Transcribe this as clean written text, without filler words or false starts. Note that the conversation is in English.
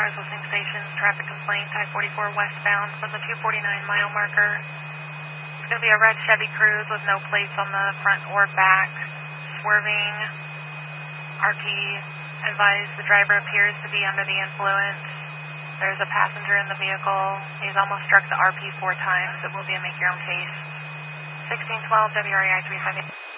cars listening stations, traffic complaint, I-44 westbound from the 249-mile marker. It's going to be a red Chevy Cruze with no plates on the front or back. Swerving. RP advised the driver appears to be under the influence. There's a passenger in the vehicle. He's almost struck the RP 4 times. It will be a make your own case. 1612 WREI 358.